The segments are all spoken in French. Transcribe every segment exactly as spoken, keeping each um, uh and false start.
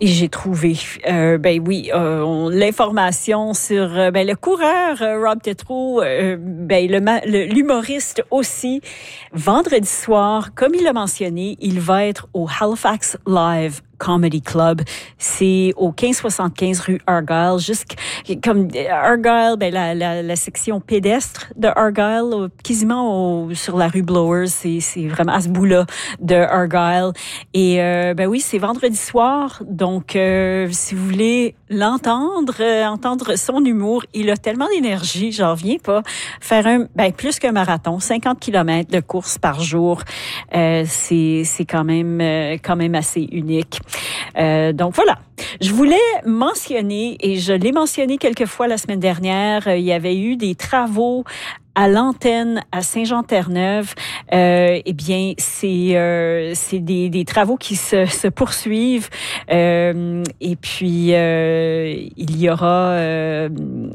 Et j'ai trouvé, euh, ben oui, euh, on, l'information sur euh, ben, le coureur euh, Rob Tétrault, euh, ben, le, le, l'humoriste aussi. Vendredi soir, comme il l'a mentionné, il va être au Halifax Live Comedy Club. C'est au quinze soixante-quinze rue Argyle, jusqu'à comme Argyle, ben la, la, la section pédestre de Argyle, quasiment au, sur la rue Blowers, c'est, c'est vraiment à ce bout-là de Argyle. Et euh, ben oui, c'est vendredi soir, donc euh, si vous voulez l'entendre, euh, entendre son humour, il a tellement d'énergie, j'en reviens pas. Faire un, ben plus qu'un marathon, cinquante kilomètres de course par jour, euh, c'est c'est quand même euh, quand même assez unique. Euh, donc voilà, je voulais mentionner, et je l'ai mentionné quelques fois la semaine dernière, euh, il y avait eu des travaux à l'antenne à Saint-Jean-Terre-Neuve. Euh, eh bien, c'est euh, c'est des, des travaux qui se, se poursuivent. Euh, et puis euh, il y aura, euh,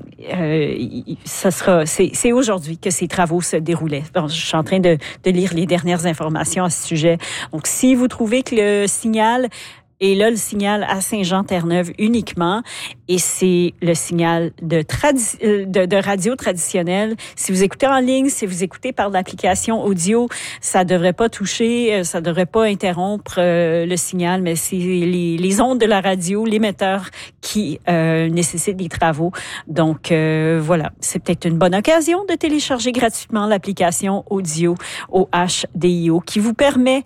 euh, ça sera, c'est, c'est aujourd'hui que ces travaux se déroulaient. Bon, je suis en train de, de lire les dernières informations à ce sujet. Donc, si vous trouvez que le signal Et là, le signal à Saint-Jean-Terre-Neuve uniquement, et c'est le signal de, tradi- de, de radio traditionnelle. Si vous écoutez en ligne, si vous écoutez par l'application audio, ça devrait pas toucher, ça devrait pas interrompre euh, le signal, mais c'est les, les ondes de la radio, l'émetteur qui euh, nécessitent des travaux. Donc euh, voilà, c'est peut-être une bonne occasion de télécharger gratuitement l'application audio O H D I O qui vous permet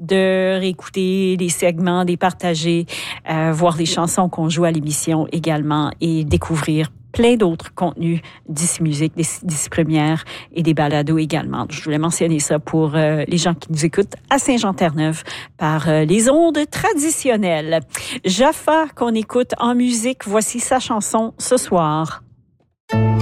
de réécouter des segments, des partager, euh, voir les chansons qu'on joue à l'émission également et découvrir plein d'autres contenus d'ici musique, d'ici première et des balados également. Je voulais mentionner ça pour euh, les gens qui nous écoutent à Saint-Jean-Terre-Neuve par euh, les ondes traditionnelles. Jaffa qu'on écoute en musique, voici sa chanson ce soir.